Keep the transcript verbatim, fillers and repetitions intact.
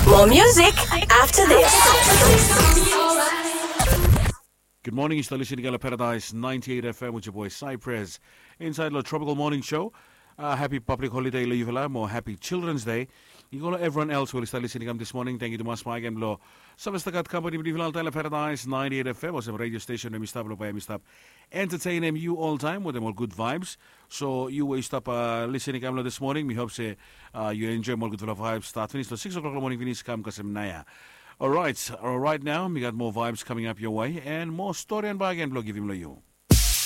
More music after this. Good morning, you're listening to Paradise ninety-eight F M with your boy Cypress. Inside the Tropical Morning Show. Uh, happy public holiday, Leave more happy Children's Day. You go to everyone else who is listening this morning. Thank you to Mas Mike and Lo. Sabastakat company Leave Tele Paradise ninety-eight F M was a radio station and we stop by we stop entertain them you all time with them all good vibes. So you will stop uh, listening to this morning. We hope say uh, you enjoy more good vibes. Start finish to six o'clock in the morning finish come kasem naya. All right, all right now we got more vibes coming up your way and more story and bargain blow give him you.